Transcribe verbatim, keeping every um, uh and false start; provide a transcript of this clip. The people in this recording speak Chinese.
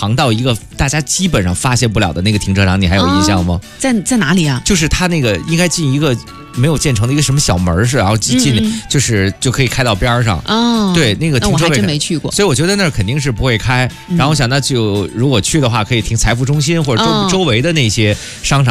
藏到一个大家基本上发现不了的那个停车场，你还有印象吗？ 哦、在在哪里啊？ 就是它那个应该进一个没有建成的一个什么小门是，然后进、嗯、就是就可以开到边上。哦，对，那个停车位那我还真没去过， 所以我觉得那儿肯定是不会开。嗯、然后我想那就如果去的话，可以停财富中心或者周、哦、周围的那些商场。